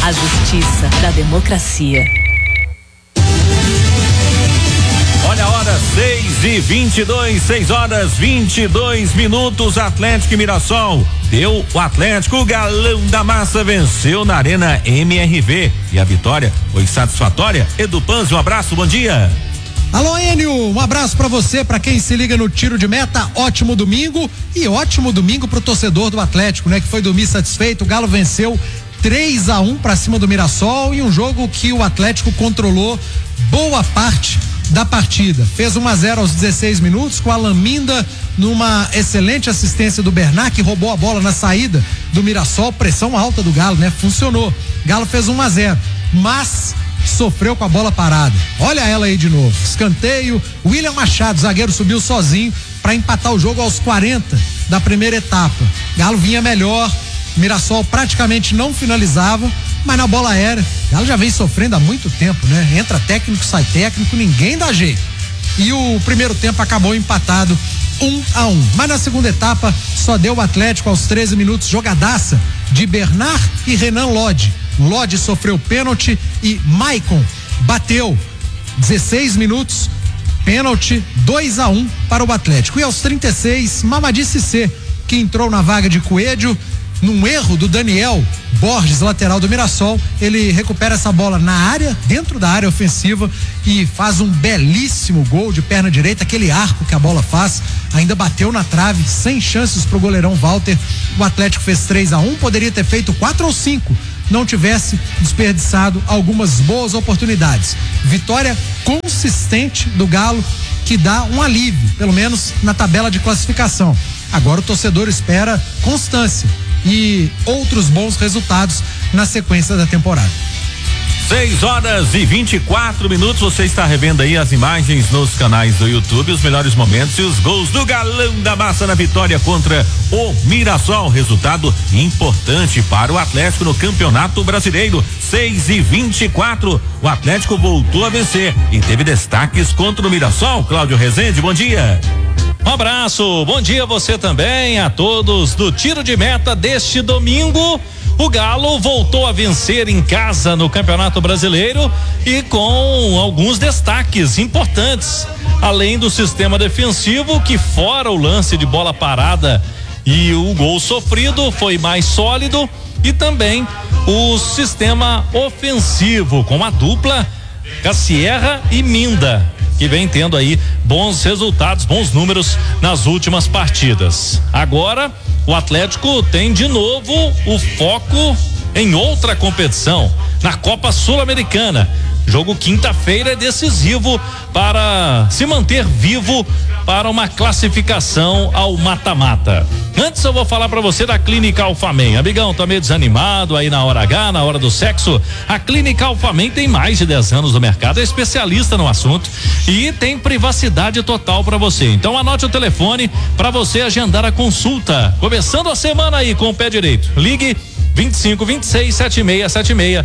A justiça da democracia. Olha a hora, 6:22, 6:22, Atlético e Mirassol. Deu o Atlético, o galão da massa venceu na Arena MRV. E a vitória foi satisfatória. Edu Panzi, um abraço, bom dia. Alô, Enio, um abraço pra você, pra quem se liga no Tiro de Meta, ótimo domingo e ótimo domingo pro torcedor do Atlético, né? Que foi dormir satisfeito, o Galo venceu 3-1 pra cima do Mirassol e um jogo que o Atlético controlou boa parte da partida. Fez 1-0 aos 16 minutos com a Laminda numa excelente assistência do Bernard, que roubou a bola na saída do Mirassol, pressão alta do Galo, né? Funcionou. Galo fez 1-0, mas sofreu com a bola parada. Olha ela aí de novo. Escanteio, William Machado, zagueiro, subiu sozinho para empatar o jogo aos 40 da primeira etapa. Galo vinha melhor, Mirassol praticamente não finalizava, mas na bola aérea, Galo já vem sofrendo há muito tempo, né? Entra técnico, sai técnico, ninguém dá jeito. E o primeiro tempo acabou empatado 1-1. Mas na segunda etapa só deu o Atlético aos 13 minutos, jogadaça de Bernard e Renan Lodge. Lodge sofreu pênalti e Maicon bateu. 16 minutos, pênalti, 2-1 para o Atlético. E aos 36, Mamadi Cissé, que entrou na vaga de Coelho, num erro do Daniel Borges, lateral do Mirassol, ele recupera essa bola na área, dentro da área ofensiva e faz um belíssimo gol de perna direita, aquele arco que a bola faz, ainda bateu na trave, sem chances pro goleirão Walter. O Atlético fez 3-1, poderia ter feito 4 ou 5, não tivesse desperdiçado algumas boas oportunidades. Vitória consistente do Galo, que dá um alívio, pelo menos na tabela de classificação. Agora o torcedor espera constância e outros bons resultados na sequência da temporada. 6:24, você está revendo aí as imagens nos canais do YouTube, os melhores momentos e os gols do galão da massa na vitória contra o Mirassol. Resultado importante para o Atlético no Campeonato Brasileiro. 6:24, o Atlético voltou a vencer e teve destaques contra o Mirassol. Cláudio Rezende, bom dia. Um abraço, bom dia a você também, a todos do Tiro de Meta deste domingo. O Galo voltou a vencer em casa no Campeonato Brasileiro e com alguns destaques importantes, além do sistema defensivo, que fora o lance de bola parada e o gol sofrido foi mais sólido, e também o sistema ofensivo com a dupla Cassierra e Minda, que vem tendo aí bons resultados, bons números nas últimas partidas. Agora o Atlético tem de novo o foco em outra competição, na Copa Sul-Americana. Jogo quinta-feira é decisivo para se manter vivo para uma classificação ao mata-mata. Antes eu vou falar para você da Clínica Alphamen. Amigão, tá meio desanimado aí na hora H, na hora do sexo? A Clínica Alphamen tem mais de 10 anos no mercado, é especialista no assunto e tem privacidade total para você. Então anote o telefone para você agendar a consulta. Começando a semana aí com o pé direito. Ligue 2526-7676,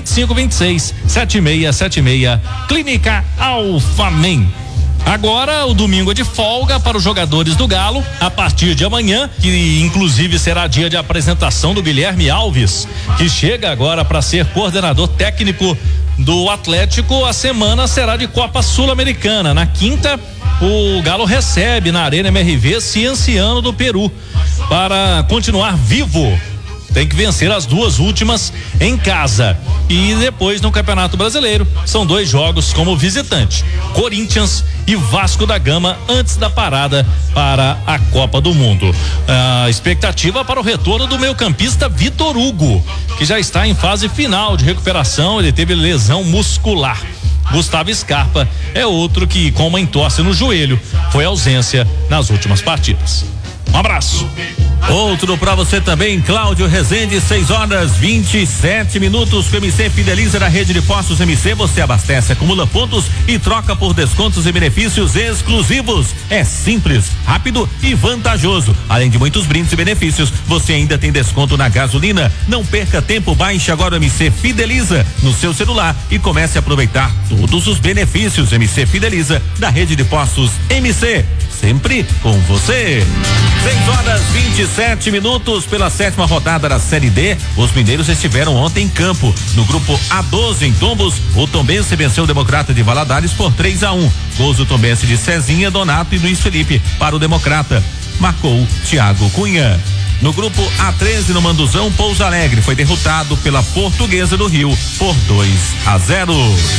2526-7676, Clínica Alphamen. Agora o domingo é de folga para os jogadores do Galo, a partir de amanhã, que inclusive será dia de apresentação do Guilherme Alves, que chega agora para ser coordenador técnico do Atlético. A semana será de Copa Sul-Americana. Na quinta, o Galo recebe na Arena MRV Cienciano do Peru para continuar vivo. Tem que vencer as duas últimas em casa. E depois no Campeonato Brasileiro são 2 jogos como visitante: Corinthians e Vasco da Gama, antes da parada para a Copa do Mundo. A expectativa para o retorno do meio-campista Vitor Hugo, que já está em fase final de recuperação. Ele teve lesão muscular. Gustavo Scarpa é outro que, com uma entorse no joelho, foi ausência nas últimas partidas. Um abraço. Outro pra você também, Cláudio Rezende, 6:27. Com MC Fideliza da rede de postos MC, você abastece, acumula pontos e troca por descontos e benefícios exclusivos. É simples, rápido e vantajoso. Além de muitos brindes e benefícios, você ainda tem desconto na gasolina. Não perca tempo, baixe agora o MC Fideliza no seu celular e comece a aproveitar todos os benefícios. MC Fideliza da rede de postos MC, sempre com você. 6:27. 27 minutos pela 7ª rodada da Série D. Os mineiros estiveram ontem em campo. No grupo A12 em Tombos, o Tombense venceu o Democrata de Valadares por 3-1. Gols do Tombense de Cezinha, Donato e Luiz Felipe. Para o Democrata, marcou Thiago Cunha. No grupo A13 no Manduzão, Pouso Alegre foi derrotado pela Portuguesa do Rio por 2-0.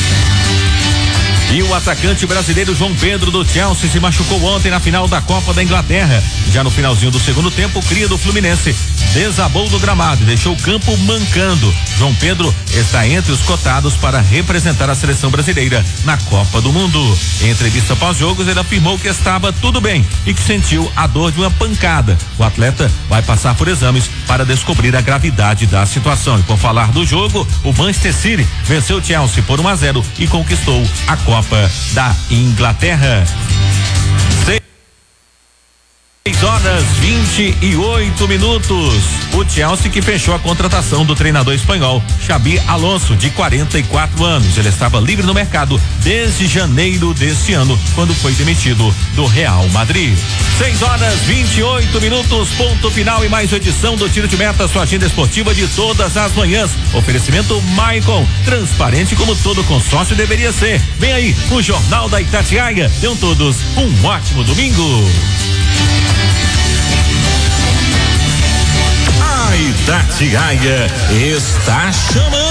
E o atacante brasileiro João Pedro do Chelsea se machucou ontem na final da Copa da Inglaterra. Já no finalzinho do segundo tempo, o cria do Fluminense desabou do gramado e deixou o campo mancando. João Pedro está entre os cotados para representar a seleção brasileira na Copa do Mundo. Em entrevista pós-jogos, ele afirmou que estava tudo bem e que sentiu a dor de uma pancada. O atleta vai passar por exames para descobrir a gravidade da situação. E por falar do jogo, o Manchester City venceu o Chelsea por 1-0 e conquistou a Copa da Inglaterra. 6h28. O Chelsea que fechou a contratação do treinador espanhol Xabi Alonso, de 44 anos. Ele estava livre no mercado desde janeiro deste ano, quando foi demitido do Real Madrid. 6h28, ponto final e mais uma edição do Tiro de Meta, sua agenda esportiva de todas as manhãs. Oferecimento Maicon, transparente como todo consórcio deveria ser. Vem aí o Jornal da Itatiaia. Tenham todos um ótimo domingo. A Itatiaia está chamando.